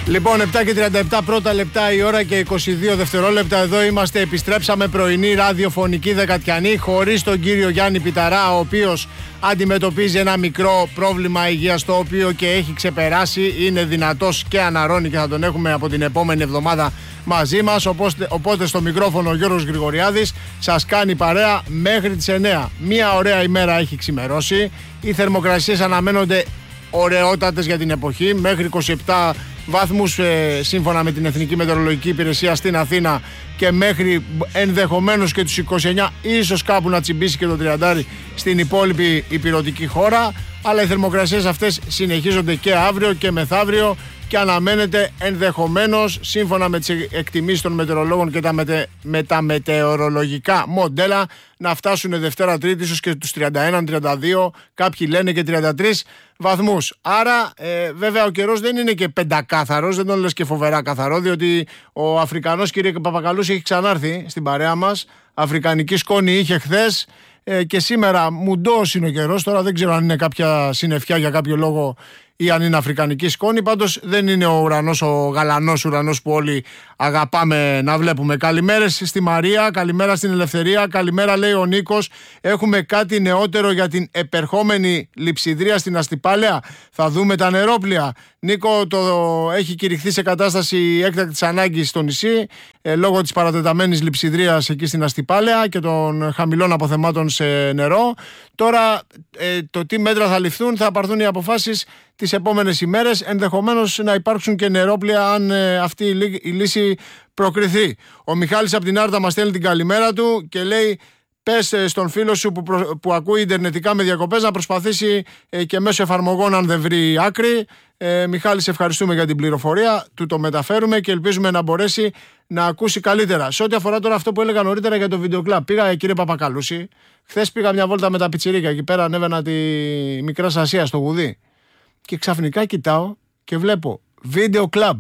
Λοιπόν, 7 και 37 πρώτα λεπτά η ώρα και 22 δευτερόλεπτα. Εδώ είμαστε, επιστρέψαμε πρωινή ραδιοφωνική δεκατιανή χωρίς τον κύριο Γιάννη Πιταρά, ο οποίος αντιμετωπίζει ένα μικρό πρόβλημα υγείας, το οποίο και έχει ξεπεράσει. Είναι δυνατός και αναρρώνει και θα τον έχουμε από την επόμενη εβδομάδα μαζί μας. Οπότε στο μικρόφωνο ο Γιώργος Γρηγοριάδης σας κάνει παρέα μέχρι τις 9. Μια ωραία ημέρα έχει ξημερώσει. Οι θερμοκρασίες αναμένονται ωραιότατες για την εποχή, μέχρι 27 βαθμούς σύμφωνα με την Εθνική Μετεωρολογική Υπηρεσία στην Αθήνα και μέχρι ενδεχομένως και τους 29, ίσως κάπου να τσιμπήσει και το 30 στην υπόλοιπη υπηρετική χώρα. Αλλά οι θερμοκρασίες αυτές συνεχίζονται και αύριο και μεθαύριο και αναμένεται ενδεχομένως, σύμφωνα με τις εκτιμήσεις των μετεωρολόγων και με τα μετεωρολογικά μοντέλα, να φτάσουν Δευτέρα Τρίτη ίσως και τους 31-32, κάποιοι λένε και 33 βαθμούς. Άρα βέβαια ο καιρός δεν είναι και πεντακάθαρος, δεν τον λες και φοβερά καθαρό, διότι ο Αφρικανός κύριε Παπακαλούς έχει ξανάρθει στην παρέα μας. Αφρικανική σκόνη είχε χθες και σήμερα μουντός είναι ο καιρός. Τώρα δεν ξέρω αν είναι κάποια συννεφιά για κάποιο λόγο ή αν είναι αφρικανική σκόνη. Πάντως δεν είναι ο ουρανός, ο γαλανός ουρανός που όλοι αγαπάμε να βλέπουμε. Καλημέρες στη Μαρία, καλημέρα στην Ελευθερία, καλημέρα λέει ο Νίκος. Έχουμε κάτι νεότερο για την επερχόμενη λειψιδρία στην Αστυπάλαια. Θα δούμε τα νερόπλια. Νίκο, το έχει κηρυχθεί σε κατάσταση έκτακτης ανάγκης στο νησί λόγω της παρατεταμένης λειψιδρίας εκεί στην Αστυπάλαια και των χαμηλών αποθεμάτων σε νερό. Τώρα το τι μέτρα θα ληφθούν, θα πάρθουν οι αποφάσεις τις επόμενες ημέρες, ενδεχομένως να υπάρξουν και νερόπλια αν αυτή η λύση προκριθεί. Ο Μιχάλης από την Άρτα μας στέλνει την καλημέρα του και λέει: πες στον φίλο σου που ακούει ιντερνετικά με διακοπές να προσπαθήσει και μέσω εφαρμογών αν δεν βρει άκρη. Μιχάλη, σε ευχαριστούμε για την πληροφορία, του το μεταφέρουμε και ελπίζουμε να μπορέσει να ακούσει καλύτερα. Σε ό,τι αφορά τώρα αυτό που έλεγα νωρίτερα για το βίντεο κλαμπ, πήγα κύριε Παπακαλούση, χθες πήγα μια βόλτα με τα πιτσιρίκια εκεί πέρα, ανέβαινα τη Μικράς Ασία στο Γουδί και ξαφνικά κοιτάω και βλέπω βίντεο κλαμπ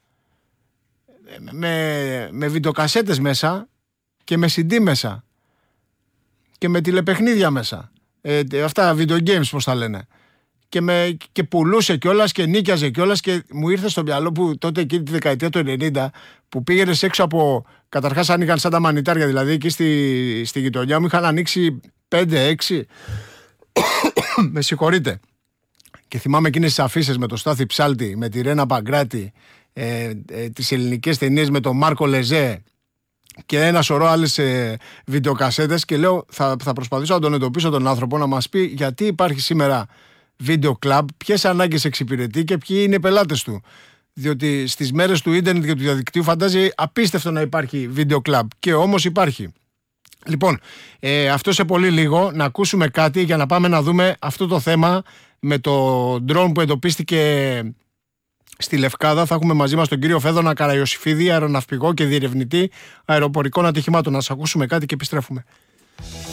με βιντεοκασέτες μέσα και με CD μέσα και με τηλεπαιχνίδια μέσα, αυτά video games πώς τα λένε, και πουλούσε κιόλας και νίκιαζε κιόλας και μου ήρθε στο μυαλό που τότε εκείνη τη δεκαετία του 90 που πήγαινες έξω από, καταρχάς άνοιγαν σαν τα μανιτάρια, δηλαδή εκεί στη γειτονιά μου είχαν ανοίξει 5-6 με συγχωρείτε, και θυμάμαι εκείνες τις αφίσες με το Στάθη Ψάλτη, με τη Ρένα Παγκράτη, τις ελληνικές ταινίες με τον Μάρκο Λεζέ και ένα σωρό άλλες βιντεοκασέτες, και λέω θα προσπαθήσω να τον εντοπίσω τον άνθρωπο να μας πει γιατί υπάρχει σήμερα βίντεο κλαμπ, ποιες ανάγκες εξυπηρετεί και ποιοι είναι οι πελάτες του. Διότι στις μέρες του ίντερνετ και του διαδικτύου φαντάζει απίστευτο να υπάρχει βίντεο κλαμπ, και όμως υπάρχει. Λοιπόν, αυτό σε πολύ λίγο να ακούσουμε κάτι για να πάμε να δούμε αυτό το θέμα με το ντρόουν που εντοπίστηκε στη Λευκάδα. Θα έχουμε μαζί μας τον κύριο Φέδωνα Καραϊωσιφίδη, αεροναυπηγό και διερευνητή αεροπορικών ατυχημάτων. Να σας ακούσουμε κάτι και επιστρέφουμε.